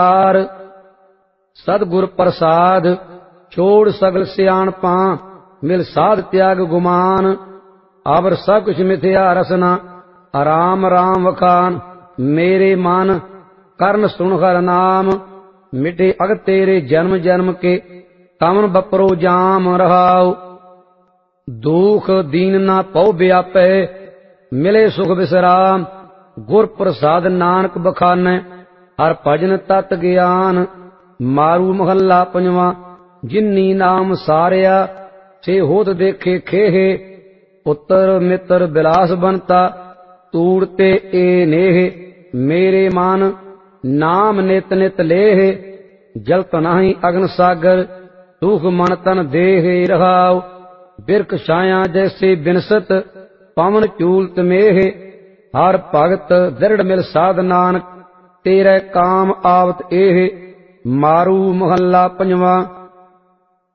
सतगुर प्रसाद छोड़ सगल सियाणपां, मिल साध त्याग गुमान। अवर सब कुछ मिथ्या रसना, राम राम वखान। मेरे मन कर्ण सुन हर नाम, मिटे अग तेरे जन्म जन्म के, कमन बपरो जाम रहाओ। दुख दीन ना पौ व्यापै, मिले सुख विश्राम। गुर प्रसाद नानक बखानै, हर भजन तत ज्ञान। मारू महला पंजवा, जिन्नी नाम सारिया, से होत देखे खेहे। पुत्र मित्र बिलास बनता, तूड़ते ए नेह। मेरे मन नाम नित नित लेह, जलत नहीं अग्न सागर। दुख मन तन देह रहाओ, बिरख छाया जैसे बिनसत, पवन चूलत मेह। हर भगत दृढ़ मिल साध नानक, तेरे काम आवत एह। मारू महला पंजवा,